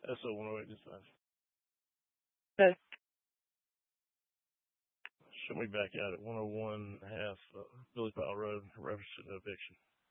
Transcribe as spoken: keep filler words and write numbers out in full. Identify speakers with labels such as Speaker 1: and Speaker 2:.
Speaker 1: S O one oh eight this time.
Speaker 2: Okay.
Speaker 1: Show me back out at one oh one and a half uh, Billy Powell Road, reference to the eviction.